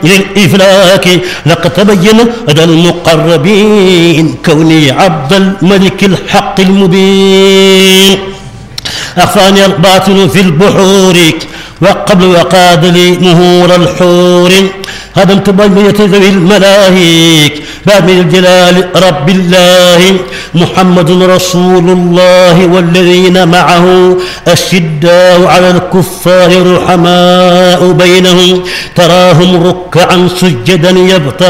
للإفلاك لقد تبين أدى المقربين كوني عبد الملك الحق المبين. أخفاني الباطل في البحور وقبل وقاد لي مهور الحور. هدمت بنية ذوي الملاهيك باب الجلال رب الله. محمد رسول الله والذين معه أشداء على الكفار رحماء بينهم تراهم ركعا سجدا يبتغون